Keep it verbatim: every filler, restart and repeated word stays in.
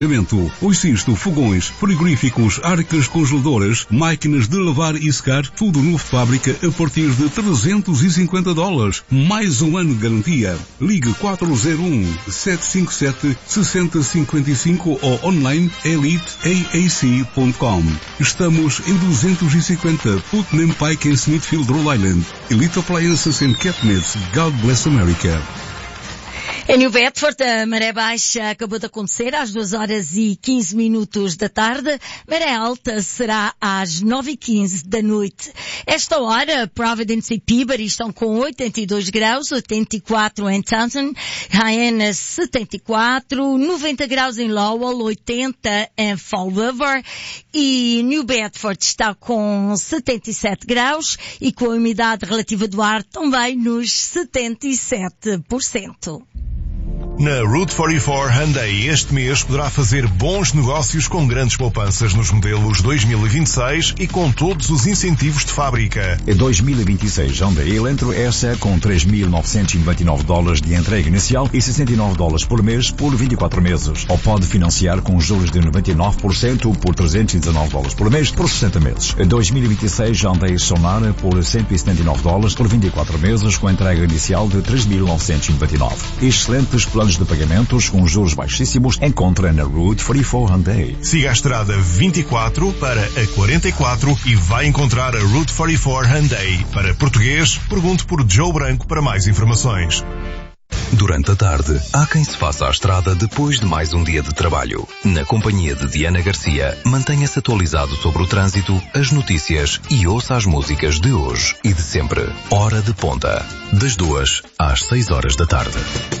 Hoje isto, fogões, frigoríficos, arcas congeladoras, máquinas de lavar e secar, tudo novo de fábrica a partir de trezentos e cinquenta dólares. Mais um ano de garantia. Ligue quatro zero um, sete cinco sete, seis zero cinco cinco ou online elite a a c ponto com. Estamos em duzentos e cinquenta Putnam Pike em Smithfield, Rhode Island. Elite Appliances and Cabinets. God bless America. Em New Bedford, a maré baixa acabou de acontecer às duas horas e quinze minutos da tarde. Maré alta será às nove e quinze da noite. Esta hora, Providence e Peabody estão com oitenta e dois graus, oitenta e quatro em Taunton, Hyannis setenta e quatro, noventa graus em Lowell, oitenta em Fall River e New Bedford está com setenta e sete graus e com a umidade relativa do ar também nos setenta e sete por cento. Na Route quarenta e quatro Hyundai este mês poderá fazer bons negócios com grandes poupanças nos modelos dois mil e vinte e seis e com todos os incentivos de fábrica. Em dois mil e vinte e seis, Hyundai Elantra essa com três mil novecentos e noventa e nove dólares de entrega inicial e sessenta e nove dólares por mês por vinte e quatro meses. Ou pode financiar com juros de noventa e nove por cento por trezentos e dezenove dólares por mês por sessenta meses. Em dois mil e vinte e seis, Hyundai Sonara por cento e setenta e nove dólares por vinte e quatro meses com entrega inicial de três mil novecentos e noventa e nove. Excelentes planos de pagamentos com juros baixíssimos encontra na Route quarenta e quatro Hyundai. Siga a estrada vinte e quatro para a quarenta e quatro e vai encontrar a Route quarenta e quatro Hyundai. Para português, pergunte por Joe Branco para mais informações. Durante a tarde, há quem se faça à estrada depois de mais um dia de trabalho. Na companhia de Diana Garcia, mantenha-se atualizado sobre o trânsito, as notícias e ouça as músicas de hoje e de sempre. Hora de Ponta, das duas às seis horas da tarde.